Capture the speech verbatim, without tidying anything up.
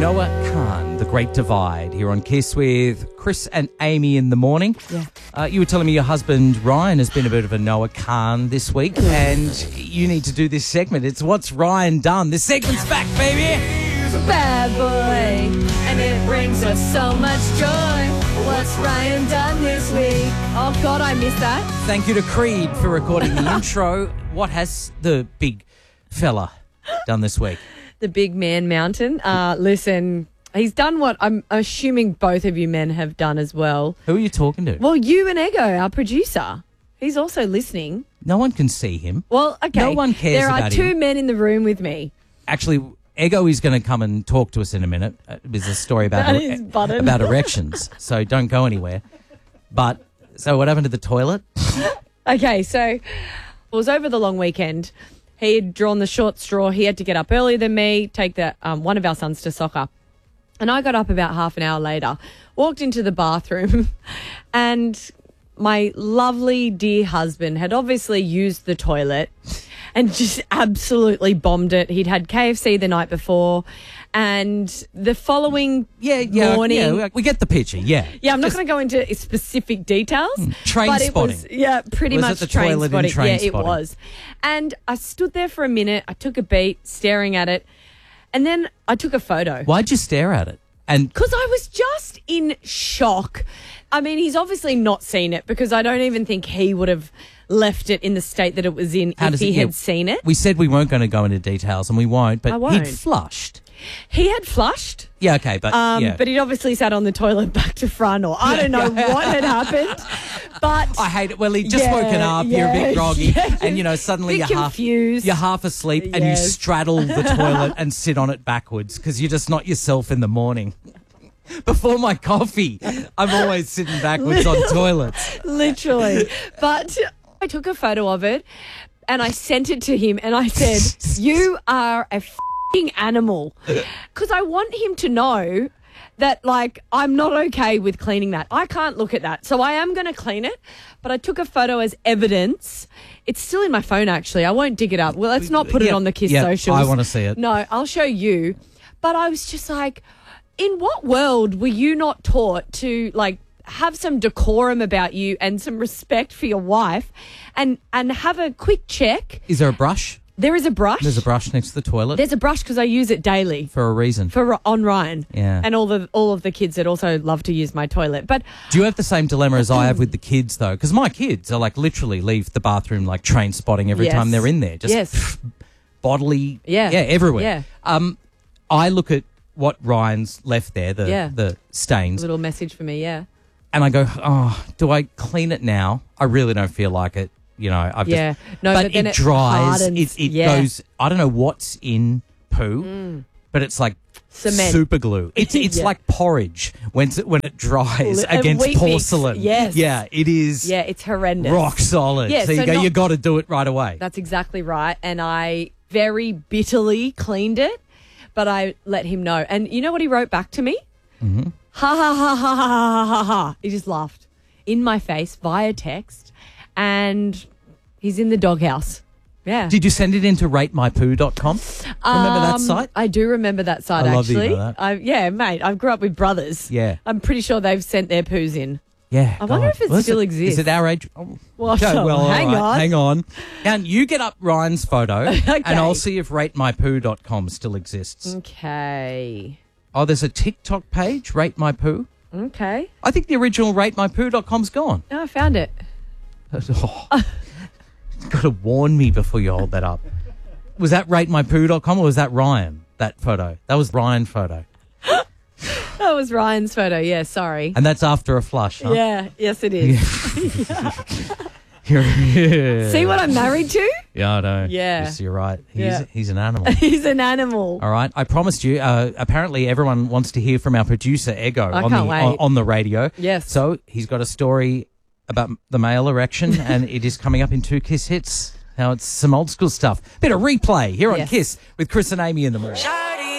Noah Khan, The Great Divide, here on Kiss with Chris and Amy in the morning. Yeah. Uh, you were telling me your husband Ryan has been a bit of a Noah Khan this week, and you need to do this segment. It's What's Ryan Done? This segment's back, baby! Bad boy, and it brings us so much joy. What's Ryan done this week? Oh, God, I missed that. Thank you to Creed for recording the intro. What has the big fella done this week? The big man mountain. Uh, listen, he's done what I'm assuming both of you men have done as well. Who are you talking to? Well, you and Ego, our producer. He's also listening. No one can see him. Well, okay. No one cares There are about two him. men in the room with me. Actually, Ego is going to come and talk to us in a minute. Uh, There's a story about That is button. about erections, so don't go anywhere. But so what happened to the toilet? Okay, so it was over the long weekend. He had drawn the short straw. He had to get up earlier than me, take the um, one of our sons to soccer. And I got up about half an hour later, walked into the bathroom, and my lovely dear husband had obviously used the toilet and just absolutely bombed it. He'd had K F C the night before, and the following Yeah, yeah, morning... yeah. We get the picture. Yeah, Yeah, I'm not Just- going to go into specific details. train but spotting. It was, yeah, pretty Was it much the train toilet in spotting. Train yeah, Spotting? it was. And I stood there for a minute. I took a beat, staring at it, and then I took a photo. Why'd you stare at it? And Because I was just in shock. I mean, he's obviously not seen it because I don't even think he would have left it in the state that it was in how if does he it? had yeah, seen it. We said we weren't going to go into details, and we won't. But I won't. he'd flushed. He had flushed. Yeah, okay, but Um, yeah. But he'd obviously sat on the toilet back to front, or I don't know what had happened. But I hate it. Well, he'd just Yeah, woken up. You're a yeah, bit groggy, yeah. and you know suddenly Bit you're half confused. you're half asleep, and you Yes. straddle the toilet and sit on it backwards because you're just not yourself in the morning. Before my coffee, I'm always sitting backwards on toilets. literally. But I took a photo of it and I sent it to him and I said, you are a f***ing animal. Because I want him to know that, like, I'm not okay with cleaning that. I can't look at that. So I am going to clean it. But I took a photo as evidence. It's still in my phone, actually. I won't dig it up. Well, let's not put it Yep, on the Kiss yep, socials. I wanna see it. No, I'll show you. But I was just like, in what world were you not taught to, like, have some decorum about you and some respect for your wife and, and have a quick check? Is there a brush? There is a brush. There's a brush next to the toilet There's a brush because I use it daily for a reason. for on Ryan. Yeah. And all the all of the kids that also love to use my toilet. But Do you have the same dilemma as I have with the kids, though? Because my kids are like literally leave the bathroom like train spotting every Yes. time they're in there. Just Yes. bodily, Yeah. yeah, everywhere. Yeah. Um, I look at what Ryan's left there, the Yeah. the stains, little message for me, yeah. and I go, oh, do I clean it now? I really don't feel like it. You know, I've Yeah. just, No, but, but then it it dries. hardens. It, it Yeah. goes. I don't know what's in poo, but it's like Cement. super glue. It's it's Yeah. like porridge when it, when it dries Li- and against Weet-Bix, porcelain. yes. yeah, it is. Yeah, it's horrendous. Rock solid. Yeah, so you so go, not- you got to do it right away. That's exactly right. And I very bitterly cleaned it, but I let him know. And you know what he wrote back to me? Mm-hmm. Ha ha ha ha ha ha ha ha. He just laughed in my face via text, and he's in the doghouse. Yeah. Did you send it into rate my poo dot com? Remember that Um, site? I do remember that site, I love that you actually. know that. I, yeah, mate. I grew up with brothers. Yeah. I'm pretty sure they've sent their poos in. Yeah. I wonder God. if it Well, still is exists. Is it our age? Oh, Well, okay, well, all hang right, on. Hang on. And you get up Ryan's photo, Okay. and I'll see if rate my poo dot com still exists. Okay. Oh, there's a TikTok page, Rate My Poo. Okay. I think the original rate my poo dot com's gone. Oh, I found it. Oh, you've got to warn me before you hold that up. Was that rate my poo dot com or was that Ryan, that photo? That was Ryan photo. That was Ryan's photo. Yeah, sorry. And that's after a flush, huh? Yeah, yes, it is. Yeah. See what I'm married to? Yeah, I know. Yeah. Yes, you're right. He's, Yeah. he's an animal. He's an animal. All right. I promised you. Uh, apparently, everyone wants to hear from our producer, Ego, I on, can't the, wait. on, on the radio. Yes. So he's got a story about the male erection, and it is coming up in two Kiss hits. Now it's some old school stuff. Bit of replay here on Yes. Kiss with Chris and Amy in the morning.